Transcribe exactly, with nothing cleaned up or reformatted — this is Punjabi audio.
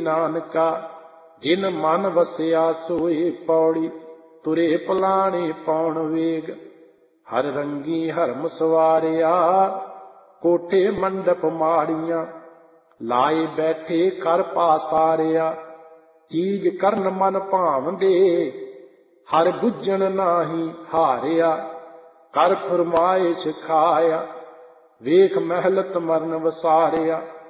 ਨਾਨਕਾ ਜਿਨ ਮਨ ਵਸਿਆ ਸੋਏ ਪੌੜੀ ਤੁਰੇ ਪਲਾਣੇ ਪੌਣ ਵੇਗ ਹਰ ਰੰਗੀ ਹਰਮ ਸਵਾਰਿਆ ਕੋਠੇ ਮੰਡਪ ਮਾੜੀਆਂ ਲਾਏ ਬੈਠੇ ਕਰ ਪਾਸਾਰਿਆ ਚੀਜ ਕਰਨ ਮਨ ਭਾਵਦੇ ਹਰ ਬੁੱਝਣ ਨਾਹੀ ਹਾਰਿਆ ਕਰ ਫਰਮਾਇਸ਼ ਖਾਇਆ ਵੇਖ ਮਹਿਲਤ ਮਰਨ ਵਸਾਰਿਆ